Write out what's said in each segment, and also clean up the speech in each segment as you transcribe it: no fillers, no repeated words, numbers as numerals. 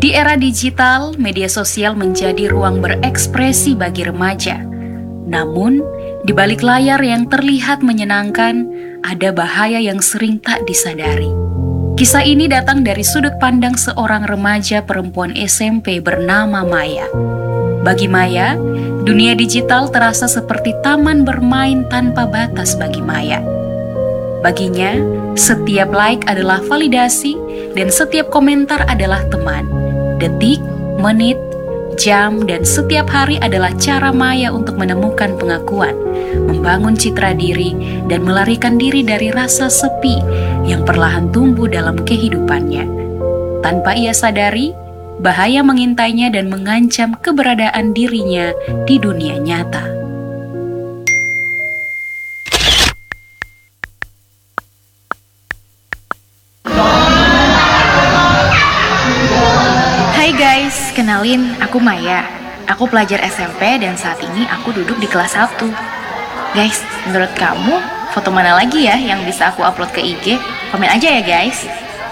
Di era digital, media sosial menjadi ruang berekspresi bagi remaja. Namun, di balik layar yang terlihat menyenangkan, ada bahaya yang sering tak disadari. Kisah ini datang dari sudut pandang seorang remaja perempuan SMP bernama Maya. Bagi Maya, dunia digital terasa seperti taman bermain tanpa batas bagi Maya. Baginya, setiap like adalah validasi dan setiap komentar adalah teman. Detik, menit, jam, dan setiap hari adalah cara Maya untuk menemukan pengakuan, membangun citra diri, dan melarikan diri dari rasa sepi yang perlahan tumbuh dalam kehidupannya. Tanpa ia sadari, bahaya mengintainya dan mengancam keberadaan dirinya di dunia nyata. Hai guys, kenalin aku Maya. Aku pelajar SMP dan saat ini aku duduk di kelas 1. Guys, menurut kamu foto mana lagi ya yang bisa aku upload ke IG? Komen aja ya guys.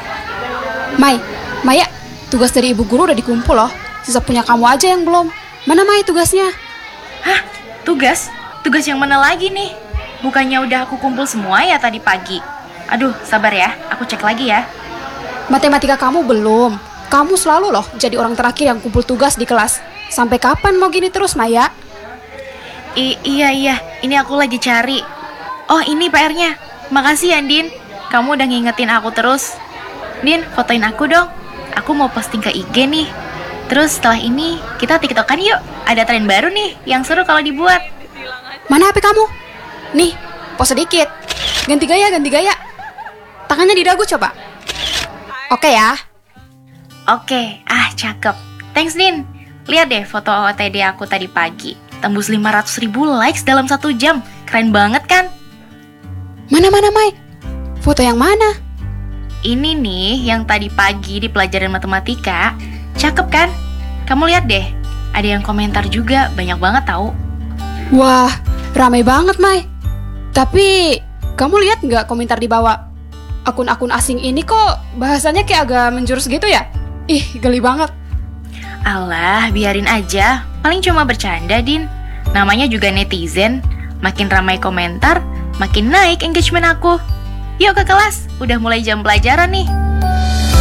Maya, tugas dari ibu guru udah dikumpul loh. Sisa punya kamu aja yang belum. Mana Maya tugasnya? Hah? Tugas? Tugas yang mana lagi nih? Bukannya udah aku kumpul semua ya tadi pagi? Aduh, sabar ya, aku cek lagi ya. Matematika kamu belum. Kamu selalu loh jadi orang terakhir yang kumpul tugas di kelas. Sampai kapan mau gini terus, Maya? Iya, ini aku lagi cari. Oh, ini PR-nya. Makasih ya, Din. Kamu udah ngingetin aku terus. Din, fotoin aku dong. Aku mau posting ke IG nih. Terus setelah ini, kita TikTokan yuk. Ada tren baru nih, yang seru kalau dibuat. Mana HP kamu? Nih, pause sedikit. Ganti gaya. Tangannya di dagu coba. Oke ya. Oke, cakep. Thanks, Din. Lihat deh foto OOTD aku tadi pagi. Tembus 500.000 likes dalam 1 jam. Keren banget kan? Mana, Mai? Foto yang mana? Ini nih, yang tadi pagi di pelajaran matematika. Cakep kan? Kamu lihat deh. Ada yang komentar juga, banyak banget tau. Wah, ramai banget, Mai. Tapi, kamu lihat nggak komentar di bawah? Akun-akun asing ini kok bahasanya kayak agak menjurus gitu ya? Ih, geli banget. Alah, biarin aja. Paling cuma bercanda, Din. Namanya juga netizen. Makin ramai komentar, makin naik engagement aku. Yuk ke kelas, udah mulai jam pelajaran nih.